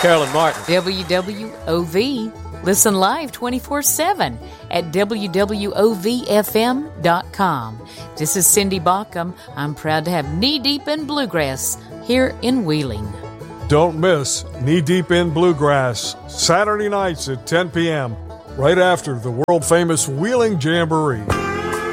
Carolyn Martin. WWOV. Listen live 24/7 at WWOVFM.com. This is Cindy Baucom. I'm proud to have Knee Deep in Bluegrass here in Wheeling. Don't miss Knee Deep in Bluegrass, Saturday nights at 10 p.m., right after the world-famous Wheeling Jamboree.